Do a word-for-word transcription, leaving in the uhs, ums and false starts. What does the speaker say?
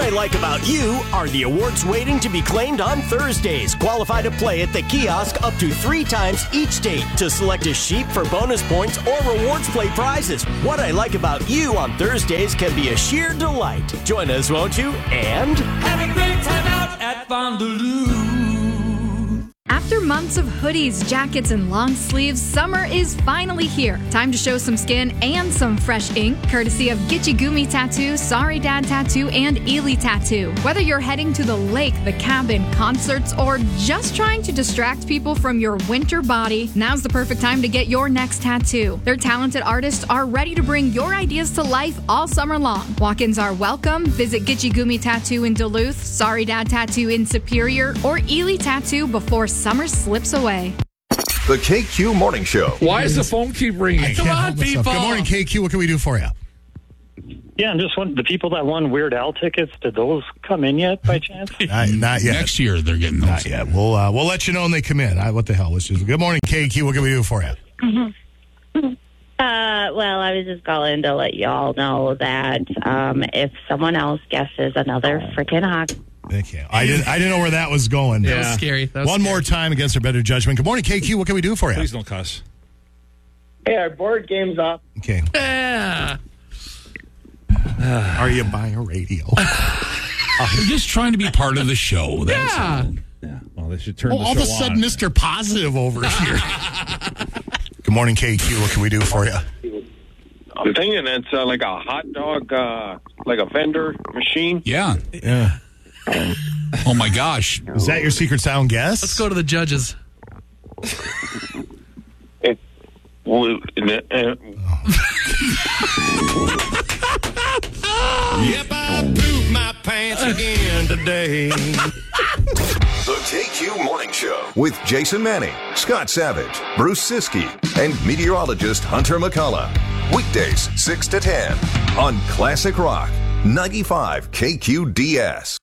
I like about you are the awards waiting to be claimed on Thursdays. Qualify to play at the kiosk up to three times each date to select a sheep for bonus points or rewards play prizes. What I like about you on Thursdays can be a sheer delight. Join us, won't you? And have a great time out at Fondaloo. After months of hoodies, jackets, and long sleeves, summer is finally here. Time to show some skin and some fresh ink, courtesy of Gitchigumi Tattoo, Sorry Dad Tattoo, and Ely Tattoo. Whether you're heading to the lake, the cabin, concerts, or just trying to distract people from your winter body, now's the perfect time to get your next tattoo. Their talented artists are ready to bring your ideas to life all summer long. Walk-ins are welcome. Visit Gitchigumi Tattoo in Duluth, Sorry Dad Tattoo in Superior, or Ely Tattoo before summer slips away. The K Q Morning Show. Why does the phone keep ringing? Come on, people. Good morning, K Q. What can we do for you? Yeah, I'm just wondering, the people that won Weird Al tickets, did those come in yet by chance? Not, not yet. Next year they're getting those. Not yet. We'll, uh, we'll let you know when they come in. I, what the hell? Let's just, good morning, K Q. What can we do for you? Mm-hmm. Uh, well, I was just calling to let you all know that um, if someone else guesses another freaking hawk. Okay. I didn't. I didn't know where that was going. That was scary. That was One scary. more time against our better judgment. Good morning, K Q. What can we do for you? Please don't cuss. Hey, our board game's up. Okay. Yeah. Are you buying a radio? I'm just trying to be part of the show. That's Yeah. all. Yeah. Well, they should turn Oh, the all show of a sudden, on. Mister Positive over here. Good morning, K Q. What can we do for you? I'm thinking it's uh, like a hot dog, uh, like a vendor machine. Yeah. Yeah. Oh, my gosh. Is that your secret sound guess? Let's go to the judges. It, well, uh, Yep, I pooped my pants again today. The K Q Morning Show with Jason Manning, Scott Savage, Bruce Siskey, and meteorologist Hunter McCullough. Weekdays six to ten on Classic Rock ninety-five K Q D S.